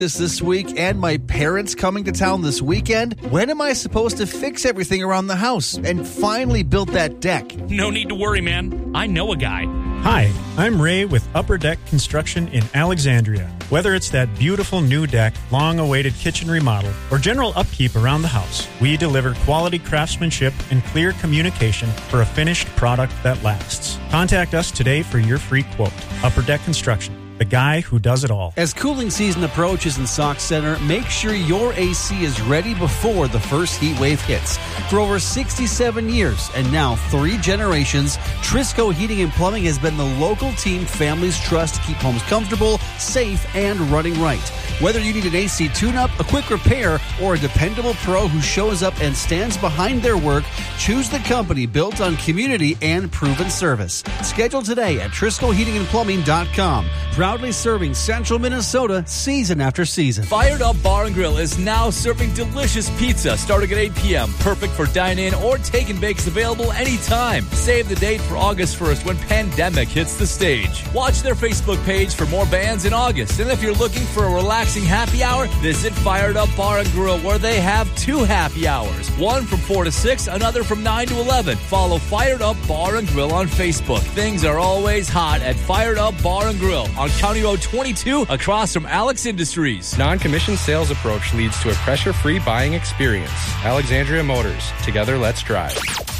this week and my parents coming to town this weekend. When am I supposed to fix everything around the house and finally build that deck? No need to worry, man. I know a guy. Hi, I'm Ray with Upper Deck Construction in Alexandria. Whether it's that beautiful new deck, long-awaited kitchen remodel, or general upkeep around the house, we deliver quality craftsmanship and clear communication for a finished product that lasts. Contact us today for your free quote. Upper Deck Construction, the guy who does it all. As cooling season approaches in Sauk Center, make sure your AC is ready before the first heat wave hits. For over 67 years and now 3 generations, Trisco Heating and Plumbing has been the local team families trust to keep homes comfortable, safe, and running right. Whether you need an AC tune-up, a quick repair, or a dependable pro who shows up and stands behind their work, choose the company built on community and proven service. Schedule today at TriscoHeatingandPlumbing.com. Proudly serving Central Minnesota season after season. Fired Up Bar and Grill is now serving delicious pizza starting at 8 p.m. Perfect for dine-in or take and bakes available anytime. Save the date for August 1st when Pandemic hits the stage. Watch their Facebook page for more bands in August. And if you're looking for a relaxing happy hour, visit Fired Up Bar and Grill where they have 2 happy hours. One from 4 to 6, another from 9 to 11. Follow Fired Up Bar and Grill on Facebook. Things are always hot at Fired Up Bar and Grill on County Road 22 across from Alex Industries. Non-commissioned sales approach leads to a pressure-free buying experience. Alexandria Motors. Together, let's drive.